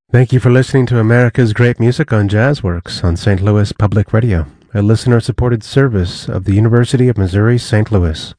Thank you for listening to America's Great Music on JazzWorks on St. Louis Public Radio, a listener-supported service of the University of Missouri St. Louis.